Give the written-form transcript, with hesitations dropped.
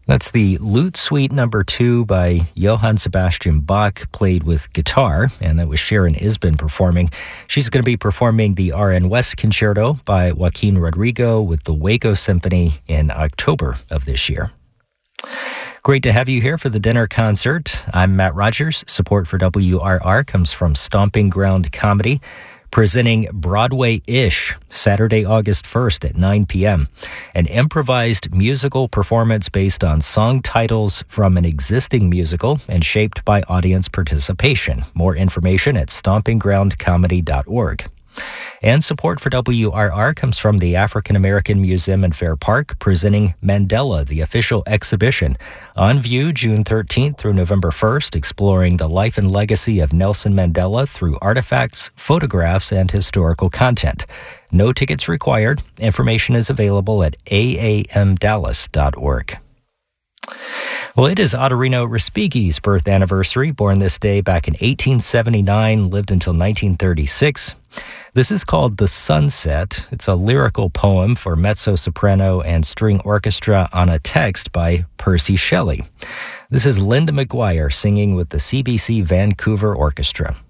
That's the Lute Suite Number 2 by Johann Sebastian Bach, played with guitar, and that was Sharon Isbin performing. She's going to be performing the R.N. West Concerto by Joaquin Rodrigo with the Waco Symphony in October of this year. Great to have you here for the dinner concert. I'm Matt Rogers. Support for WRR comes from Stomping Ground Comedy, presenting Broadway-ish Saturday, August 1st at 9 p.m., an improvised musical performance based on song titles from an existing musical and shaped by audience participation. More information at stompinggroundcomedy.org. And support for WRR comes from the African American Museum in Fair Park, presenting Mandela, the official exhibition, on view June 13th through November 1st, exploring the life and legacy of Nelson Mandela through artifacts, photographs, and historical content. No tickets required. Information is available at aamdallas.org. Well, it is Ottorino Respighi's birth anniversary, born this day back in 1879, lived until 1936. This is called The Sunset. It's a lyrical poem for mezzo-soprano and string orchestra on a text by Percy Shelley. This is Linda McGuire singing with the CBC Vancouver Orchestra.